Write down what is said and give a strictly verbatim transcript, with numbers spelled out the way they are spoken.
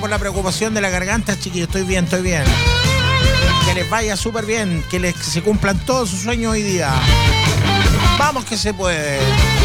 por la preocupación de la garganta, chiquillos. Estoy bien, estoy bien. Que les vaya súper bien, que les que se cumplan todos sus sueños hoy día. Vamos que se puede.